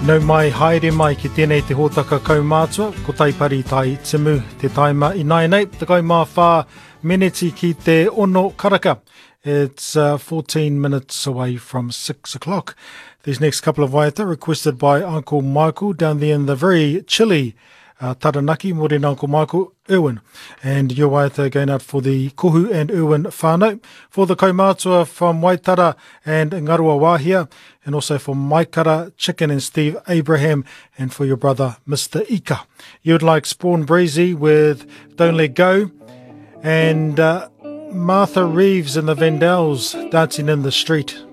Nau mai haere mai ki tēnei te hōtaka kaumātua, ko taipari tai timu te taima I nai nei, te kai mā whā meneti ki te ono karaka. It's 14 minutes away from 6 o'clock. These next couple of waiata requested by Uncle Michael down there in the very chilly Taranaki, Morena Uncle Michael, Irwin. And your waiata going out for the Kohu and Irwin whānau, for the kaumātua from Waitara and Ngarua Wāhia, and also for Maikara, Chicken and Steve Abraham, and for your brother, Mr. Ika. You would like Spawn Breezy with Don't Let Go, and Martha Reeves and the Vandells, Dancing in the Street.